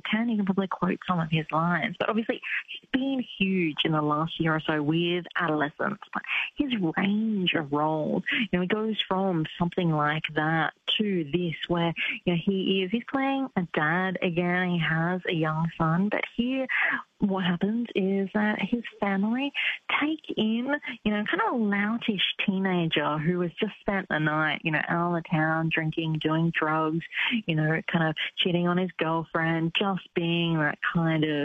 can, you can probably quote some of his lines. But obviously, he's been huge in the last year or so with adolescents. But his range of roles, he goes from something like that to this, where he's playing a dad again. He has a young son, but here, what happens is that his family take in, kind of a loutish teenager who has just spent the night, out of the town, drinking, doing drugs, kind of cheating on his girlfriend, just being that kind of,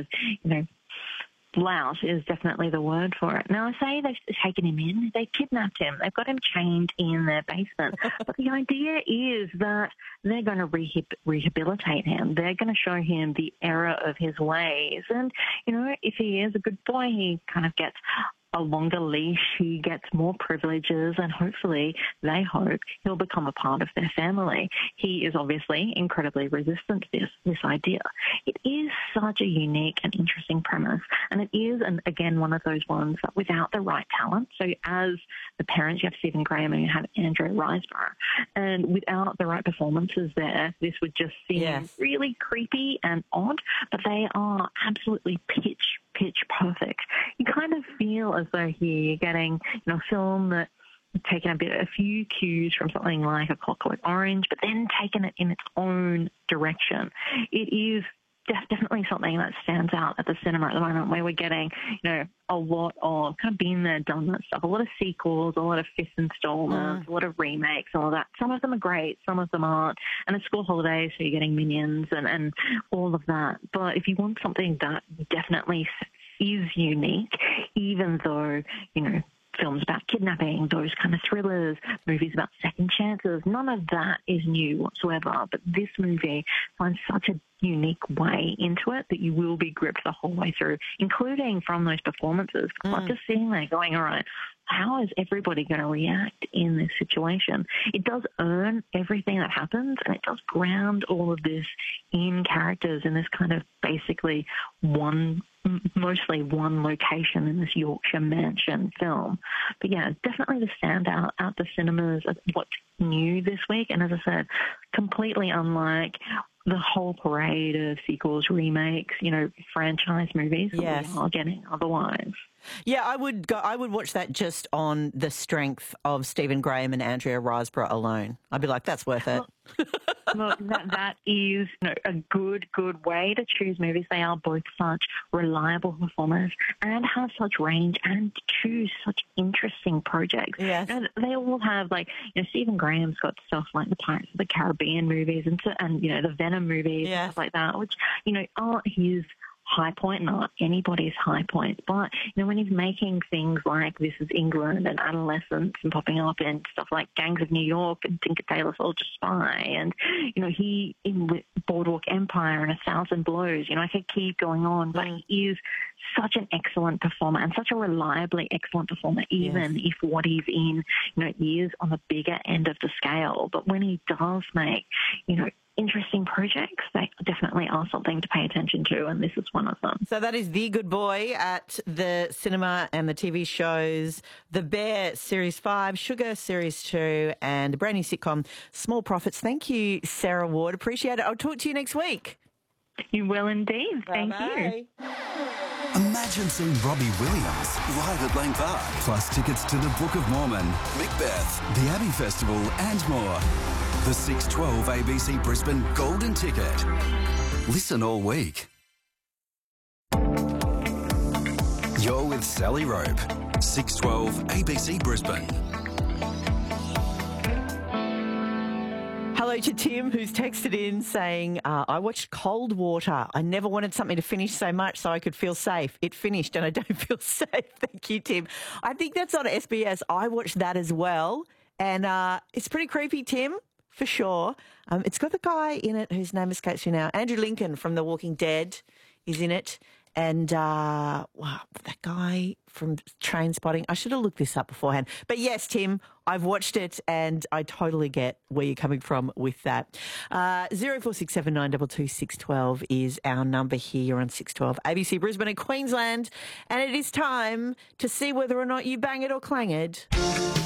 lout is definitely the word for it. Now, I say they've taken him in, they kidnapped him, they've got him chained in their basement. But the idea is that they're going to rehabilitate him. They're going to show him the error of his ways. And, if he is a good boy, he kind of gets a longer leash, he gets more privileges, and hopefully, they hope, he'll become a part of their family. He is obviously incredibly resistant to this idea. It is such a unique and interesting premise, and it is, and again, one of those ones that without the right talent, so as the parents, you have Stephen Graham and you have Andrea Riseborough, and without the right performances there, this would just seem really creepy and odd, but they are absolutely pitch perfect. You kind of feel as though here you're getting, a film that taken a few cues from something like A Clockwork Orange, but then taken it in its own direction. It is definitely something that stands out at the cinema at the moment, where we're getting, a lot of kind of been there, done that stuff, a lot of sequels, a lot of fifth installments, a lot of remakes, all of that. Some of them are great, some of them aren't. And it's school holidays, so you're getting Minions and all of that. But if you want something that definitely is unique, even though, films about kidnapping, those kind of thrillers, movies about second chances, none of that is new whatsoever. But this movie finds such a unique way into it that you will be gripped the whole way through, including from those performances. Not just sitting there going, all right, how is everybody going to react in this situation? It does earn everything that happens, and it does ground all of this in characters in this kind of basically mostly one location in this Yorkshire mansion film. But yeah, definitely the standout at the cinemas of what's new this week. And as I said, completely unlike the whole parade of sequels, remakes, franchise movies that we are getting otherwise. Yeah, I would watch that just on the strength of Stephen Graham and Andrea Riseborough alone. I'd be like, that's worth it. Look, that is a good way to choose movies. They are both such reliable performers and have such range and choose such interesting projects. Yes. They all have, Stephen Graham's got stuff like the Pirates of the Caribbean movies and the Venom movies and stuff like that, which, aren't his high point, not anybody's high point. But, when he's making things like This Is England and Adolescence and popping up in stuff like Gangs of New York and Tinker Tailor Soldier Spy and, he in Boardwalk Empire and A Thousand Blows, I could keep going on, but he is such an excellent performer and such a reliably excellent performer, even if what he's in, is on the bigger end of the scale. But when he does make, interesting projects, they definitely are something to pay attention to, and this is one of them. So that is The Good Boy at the cinema and the TV shows The Bear Series 5, Sugar Series 2, and the brand new sitcom Small Profits. Thank you, Sarah Ward. Appreciate it. I'll talk to you next week. You will indeed. Thank you. Imagine seeing Robbie Williams live at Lang Park, plus tickets to the Book of Mormon, Macbeth, the Abbey Festival, and more. The 6/12 ABC Brisbane Golden Ticket. Listen all week. You're with Sally Rope, 6/12 ABC Brisbane. Hello to Tim, who's texted in saying, I watched Cold Water. I never wanted something to finish so much so I could feel safe. It finished and I don't feel safe. Thank you, Tim. I think that's on SBS. I watched that as well. And it's pretty creepy, Tim, for sure. It's got the guy in it whose name escapes me now. Andrew Lincoln from The Walking Dead is in it. And that guy from Trainspotting, I should have looked this up beforehand. But yes, Tim, I've watched it and I totally get where you're coming from with that. 0467922612 is our number here on 612 ABC Brisbane and Queensland. And it is time to see whether or not you bang it or clang it.